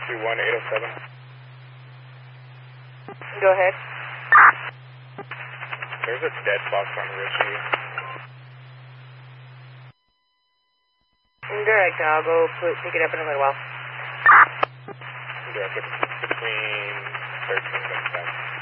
807. Go ahead. There's a dead box on Richie. Direct, I'll go pick it up in a little while. Direct, between 13 and 10.